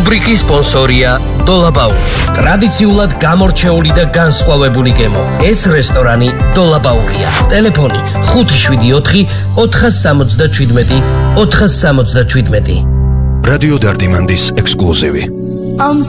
რუბრიკის სპონსორია დოლაბაური. ტრადიციულად გამორჩეული და განსხვავებული გემო. ეს რესტორანი დოლაბაურია. ტელეფონი 574 467 467. რადიო დარდიმანდის ექსკლუზივი.